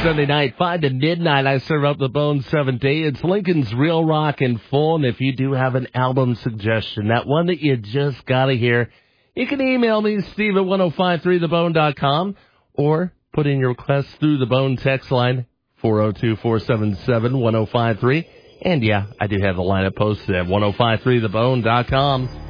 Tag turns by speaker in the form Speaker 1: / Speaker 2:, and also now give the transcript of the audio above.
Speaker 1: Sunday night, 5 to midnight. I serve up the Bone 7th day. It's Lincoln's Real Rock and Full. And if you do have an album suggestion, that one that you just got to hear, you can email me, Steve at 1053thebone.com, or put in your request through the Bone text line, 402-477-1053. And yeah, I do have the lineup posted at 1053thebone.com.